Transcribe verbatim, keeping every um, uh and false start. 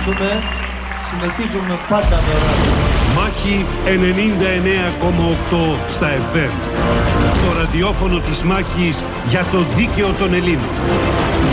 ευχαριστούμε. Συνεχίζουμε πάντα με ράδιο. Μάχη ενενήντα εννέα κόμμα οκτώ στα εφ εμ. Το ραδιόφωνο της μάχης για το δίκαιο των Ελλήνων.